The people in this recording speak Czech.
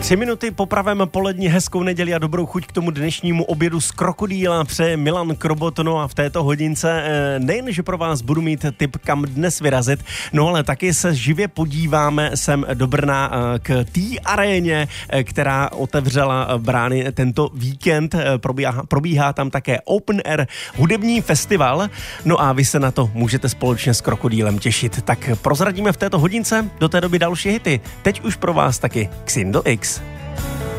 3 minuty po pravém poledni, hezkou neděli a dobrou chuť k tomu dnešnímu obědu z krokodýla přeje Milan Krobot. No a v této hodince nejen, že pro vás budu mít tip, kam dnes vyrazit, no ale taky se živě podíváme sem do Brna k té aréně, která otevřela brány tento víkend. Probíhá tam také Open Air hudební festival, no a vy se na to můžete společně s krokodýlem těšit. Tak prozradíme v této hodince do té doby další hity. Teď už pro vás taky Xindo X.